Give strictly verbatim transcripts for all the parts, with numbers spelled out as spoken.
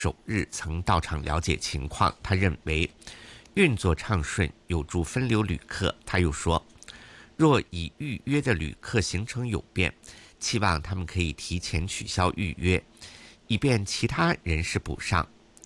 首日曾到场了解情况，他认为运作畅顺有助分流旅客。他又说，若已预约的旅客行程有变，期望他们可以提前取消预约，以便其他人士补上。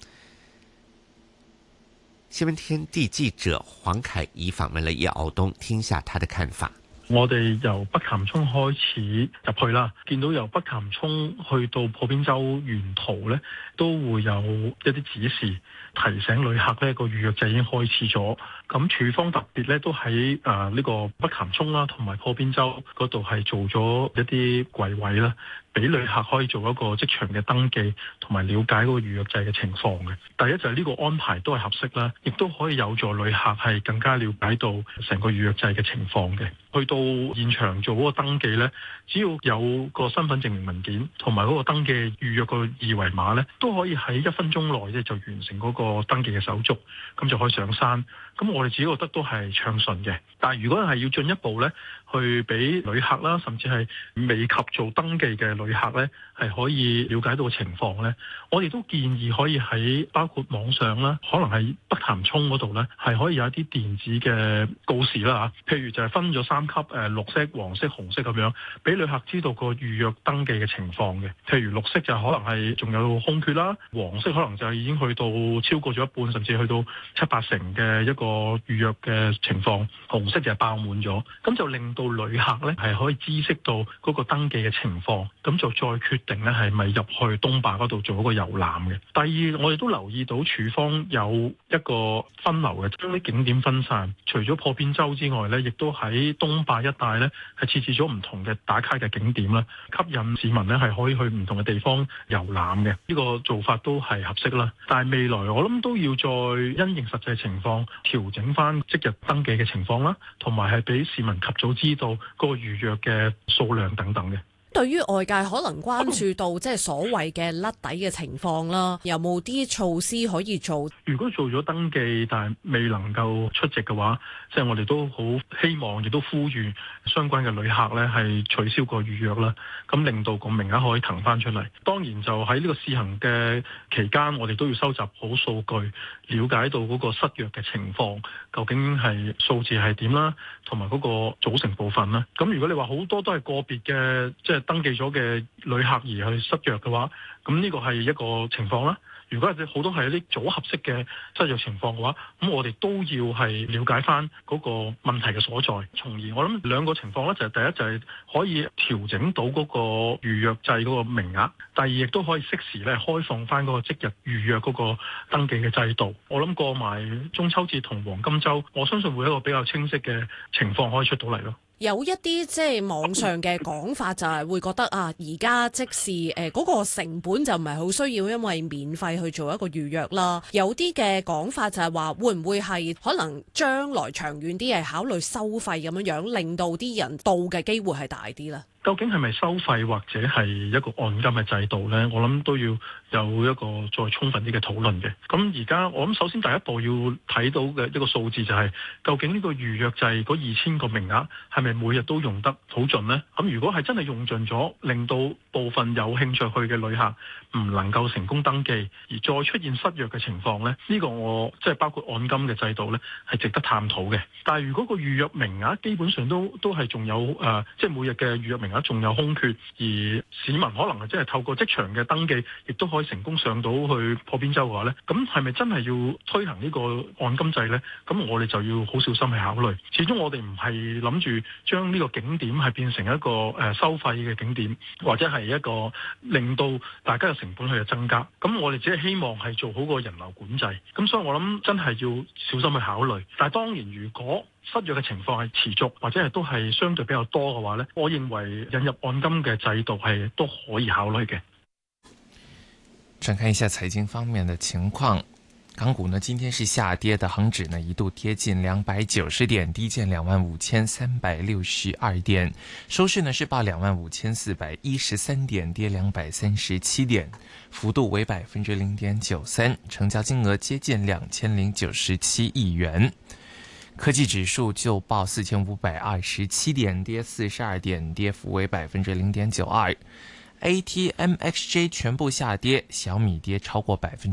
新闻天地記者黃凱怡訪問了葉傲東，聽下他的看法。 我哋由北潭涌開始入去啦，見到由北潭涌去到破邊洲沿途呢，都會有一啲指示提醒旅客呢個預約制已經開始咗。咁處方特別呢都喺誒呢個北潭涌啦，同埋破邊洲嗰度係做咗一啲櫃位啦，俾旅客可以做一個即場嘅登記，同埋了解嗰個預約制嘅情況嘅。第一就係呢個安排都係合適啦，亦都可以有助旅客係更加了解到成個預約制嘅情況嘅。去到現場做嗰個登記呢，只要有個身份證明文件同埋嗰個登記預約個二維碼呢，都可以喺一分鐘內咧就完成嗰個登記嘅手續，咁就可以上山。咁我哋自己覺得都係暢順嘅。但係如果係要進一步呢，去俾旅客啦，甚至係未及做登記嘅旅客呢，係可以了解到情況呢，我哋都建議可以喺包括網上啦，可能喺北潭涌嗰度呢，係可以有一啲電子嘅告示啦嚇，譬如就係分咗三級誒綠色、黃色、紅色咁樣，俾旅客知道個預約登記嘅情況嘅。譬如綠色就可能係仲有空缺啦，黃色可能就已經去到超過咗一半，甚至去到七八成嘅一個預約嘅情況，紅色就係爆滿咗，咁就令到旅客呢係可以知悉到嗰個登記嘅情況，咁就再決定呢係咪入去東壩嗰度做一個遊覽嘅。第二，我哋都留意到處方有一個分流嘅，將啲景點分散，除咗破邊洲之外呢，亦都喺東壩一帶呢係設置咗唔同嘅打卡嘅景點啦，吸引市民呢係可以去唔同嘅地方遊覽嘅。呢個做法都係合適啦。但係未來我諗都要再因應實際情況調整翻即日登記嘅情況啦，同埋係俾市民及早知道個預約嘅數量等等嘅。 對於外界可能關注到即係所謂嘅甩底嘅情況啦，有冇啲措施可以做？ 如果做咗登記但係未能夠出席嘅話，即係我哋都好希望，亦都呼籲相關嘅旅客呢係取消個預約啦，咁令到個名額可以騰翻出嚟。當然就喺呢個試行嘅期間，我哋都要收集好數據，了解到嗰個失約嘅情況，究竟係數字係點啦，同埋嗰個組成部分啦。咁如果你話好多都係個別嘅，即係登記咗嘅旅客而去失約嘅話，咁呢個係一個情況啦。如果係好多係一啲組合式嘅失約情況嘅話，咁我哋都要係了解翻嗰個問題嘅所在，從而我諗兩個情況咧，就係第一就係可以調整到嗰個預約制嗰個名額，第二亦都可以適時咧開放翻嗰個即日預約嗰個登記嘅制度。我諗過埋中秋節同黃金週，我相信會有一個比較清晰嘅情況可以出到嚟咯。 有一啲即係網上嘅講法就係會覺得啊，而家即使誒嗰個成本就唔係好需要，因為免費去做一個預約啦。有啲嘅講法就係話，會唔會係可能將來長遠啲係考慮收費咁樣樣，令到啲人到嘅機會係大啲咧？ 究竟係咪收費或者係一個按金嘅制度呢？我諗都要有一個再充分啲嘅討論嘅。咁而家我諗首先第一步要睇到嘅一個數字就係、是，究竟呢個預約制嗰二千個名額係咪每日都用得好盡呢？咁如果係真係用盡咗，令到部分有興趣去嘅旅客唔能夠成功登記，而再出現失約嘅情況呢，呢、呢個我即係包括按金嘅制度呢，係值得探討嘅。但係如果個預約名額基本上都都係仲有誒、呃，即係每日嘅預約名額仲有空缺，而市民可能係即係透過即場嘅登記，亦都可以成功上到去破邊洲嘅話呢，咁係咪真係要推行呢個按金制呢？咁我哋就要好小心去考慮。始終我哋唔係諗住將呢個景點係變成一個誒收費嘅景點，或者係一個令到大家嘅成本去增加。咁我哋只係希望係做好個人流管制。咁所以我諗真係要小心去考慮。但係當然，如果失約嘅情況係持續或者係都係相對比較多嘅話呢，我認為引入按金嘅制度係都可以考慮嘅。 轉看一下財經方面的情況，港股呢今天是下跌的，恒指呢一度跌近兩百九十點，低見兩萬五千三百六十二點，收市呢是報兩萬五千四百一十三點，跌兩百三十七點，幅度為百分之零點九三，成交金額接近兩千零九十七億元。科技指數就報四千五百二十七點，跌四十二點，跌幅為百分之零點九二。 A T M X J 全部下跌，小米跌超過百分之